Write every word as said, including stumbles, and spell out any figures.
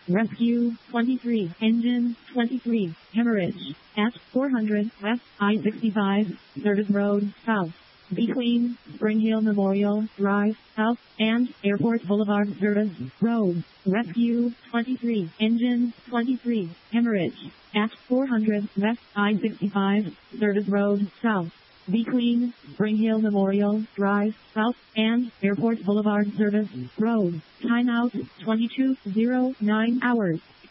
Rescue twenty-three, engine twenty-three, hemorrhage at four hundred West I sixty-five, Service Road, South. Between Spring Hill Memorial Drive, South, and Airport Boulevard Service Road. Rescue twenty-three, engine twenty-three, hemorrhage at four hundred West I sixty-five, Service Road, South. Between Spring Hill Memorial Drive, South, and Airport Boulevard Service Road. Timeout twenty-two oh nine hours.